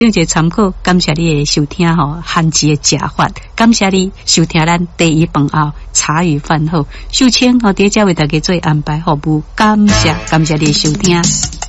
一个参考，感谢你的收听吼，汉字的食法，感谢你收听咱第一饭后茶余饭后，秀清和伫遮为大家做安排服务，感谢你的收听。